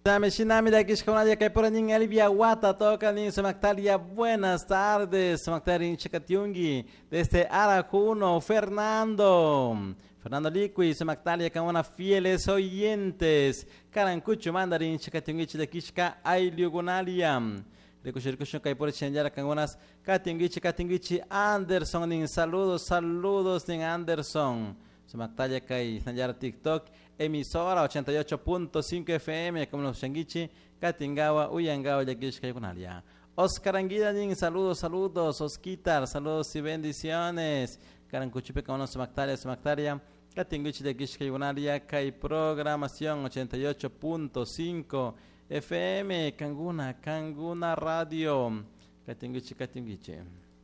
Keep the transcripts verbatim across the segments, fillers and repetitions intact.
Shinami, shinami de aquí shkaunaya que por nin Elvia Wata toca nin Samactalia. Buenas tardes, Samactaria Chacatiungi, desde Arajuno, Fernando. Fernando Liqui, Samactalia, con unas fieles oyentes. Carancucho mandarin Chacatiungi de Kishka Ailiugunalia. Recushirkusho que por chenjara con unas Katingichi, Katingichi Anderson, nin saludos, saludos, nin Anderson. Samactalia Kai, Sanjara TikTok, emisora ochenta y ocho punto cinco F M, como los Shangichi, Katingawa, Uyangawa, Yakishka Yunalia. Oscar Anguida, saludos, saludos, Osquitar, saludos y bendiciones. Carancuchupe, como los Samactalia, Samactalia, Katingichi de Kishka Yunalia, Kai programación ochenta y ocho punto cinco F M, Kanguna, Kanguna Radio, Katingichi, Katingichi.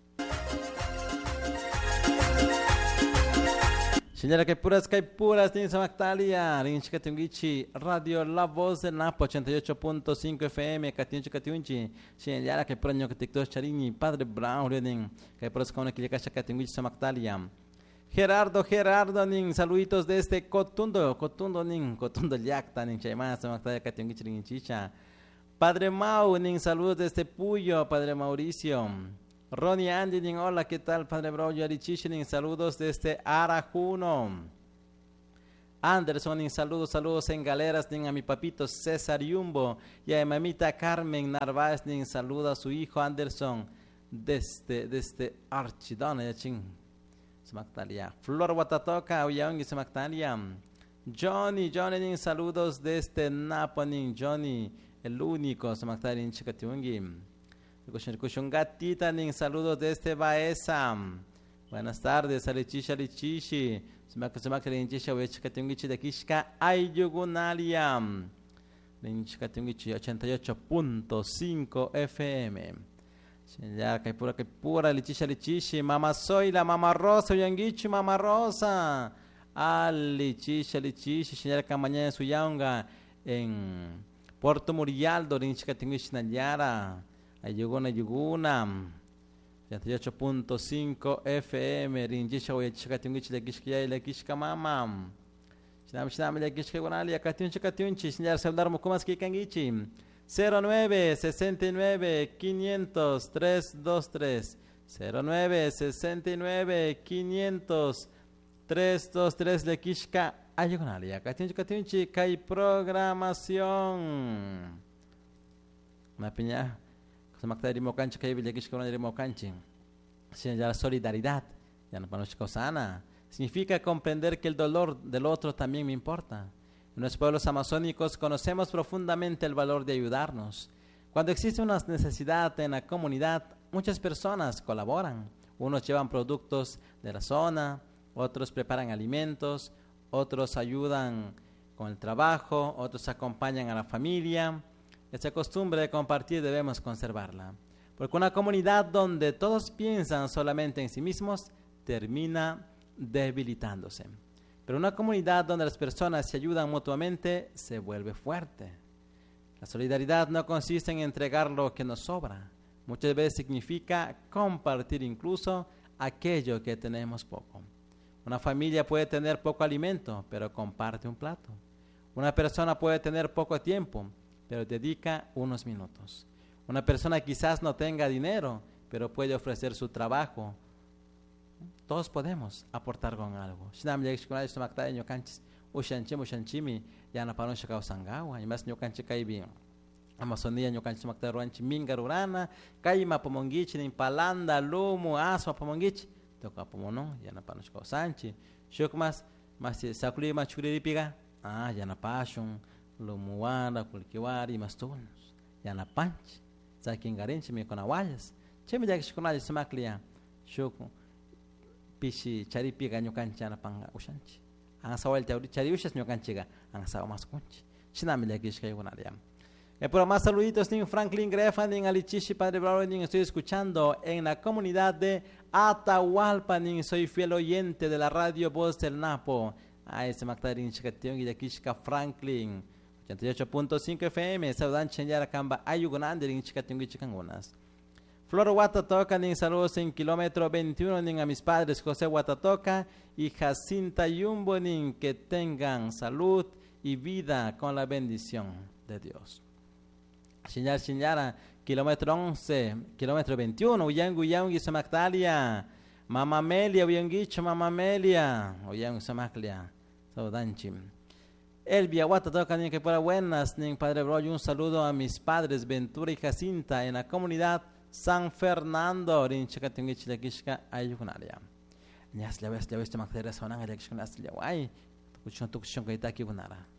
Señora que puras, que puras, Nin Samactalia, Rinchi Katungichi, Radio La Voz del Napo, ochenta y ocho punto cinco F M, Katunchi Katunchi, Señora que puras, que TikTok Charini, Padre Brown, Renin, que puras, como que llega Katungichi Samactalia. Gerardo, Gerardo, Nin, saluditos desde Cotundo, Cotundo, Nin, Cotundo Yacta, Nin, Chaymán, Samactalia, Katungichi, Rinchicha. Padre Mau, Nin, saludos desde Puyo, Padre Mauricio. Ronnie Andy, hola, ¿qué tal? Padre Bro, Yarichishi, saludos desde Arajuno. Anderson, saludos, saludos en Galeras, a mi papito César Yumbo y a mi mamita Carmen Narváez, saluda a su hijo Anderson desde, desde Archidona, Yachin, Samactalia. Flor Watatoka, Uyaongi, Samactalia. Johnny, Johnny, saludos desde Naponin, Johnny, el único, Samactalia en Chicatiungi. Gatita, saludos desde Baeza. Buenas tardes, Alichishi, Alichishi. Sumaca, sumaca, Alichishi, Wechikatungichi de Kishka, Ayugunalia. Linchikatungichi, ochenta y ocho punto cinco F M. Ya, que pura, que pura, Alichishi, Alichishi. Mamá soy la Mamá Rosa, Yangichi, Mamá Rosa. Alichishi, Alichishi, señora Camaña de Suyanga, en Puerto Murialdo, Linchikatungichi, Nayara. Ayuguna, Ayuguna, ochenta y ocho punto cinco F M, Rinjisha, Chakatungichi, de Kishkia y la Kishka Mama. Shinam, Shinam, de Kishka Gunalia, Katunchi, Katunchi, señor Saldar Mukumas Kikangichi, cero nueve sesenta y nueve quinientos tres dos tres, cero nueve sesenta y nueve quinientos tres dos tres, de Kishka Ayugunalia, Katunchi, Katunchi, Kai programación. Una piña. La solidaridad significa comprender que el dolor del otro también me importa. En los pueblos amazónicos conocemos profundamente el valor de ayudarnos. Cuando existe una necesidad en la comunidad, muchas personas colaboran. Unos llevan productos de la zona, otros preparan alimentos, otros ayudan con el trabajo, otros acompañan a la familia. Esta costumbre de compartir debemos conservarla, porque una comunidad donde todos piensan solamente en sí mismos termina debilitándose. Pero una comunidad donde las personas se ayudan mutuamente se vuelve fuerte. La solidaridad no consiste en entregar lo que nos sobra. Muchas veces significa compartir incluso aquello que tenemos poco. Una familia puede tener poco alimento, pero comparte un plato. Una persona puede tener poco tiempo, pero dedica unos minutos. Una persona quizás no tenga dinero, pero puede ofrecer su trabajo. Todos podemos aportar con algo. Amazonía, ñocanchi maktaruanchi mingarurana, kaima pomongichi, impalanda, lumu, asma pomongichi, toca pomono, ya na panushka sanchi. Shukmas, mas sakuli machuri piga, ah, ya na pashun. Lumuana, Kulkiwari, Mastunos, Yana Panch, Sakin Garinchi, me con aguayas, Chemi de Xconal, Samaclia, Shuku, Pishi, Charipi, Ganyocanchana Panga Ushanchi, Ansawel Chariushas, Nyocanchiga, Ansawa Mascunchi, Chinami de Gishkayonaria. Por más saluditos, Ning Franklin Grefan, Ning Alichishi, Padre Browning, estoy escuchando en la comunidad de Atahualpa, Ning, soy fiel oyente de la radio Voz del Napo. A ese Mactarin Chikation y de Kishka Franklin. ochenta y ocho punto cinco F M, Saudan Chenyara Kamba, Ayugunander en Chicatungi Chicangunas. Flor Watatoca, nin saludos en kilómetro veintiuno, nin a mis padres José Watatoca y Jacinta Yumbo, nin que tengan salud y vida con la bendición de Dios. Señal, señala, kilómetro once, kilómetro veintiuno, Uyang, Uyang, Gisamactalia, Mama Melia, Uyangicho, Mama Melia, Uyang, Samaclia, Saudanchim. El Viaguata toca ni que para buenas, ni Padre Broy, un saludo a mis padres Ventura y Jacinta en la comunidad San Fernando, en Chacatingichilakishka, Ayunaria. Nyas la ves, la ves, te macteres, sonan, elección, las liawai, tucuchon, tucuchon, que está aquí, bunara.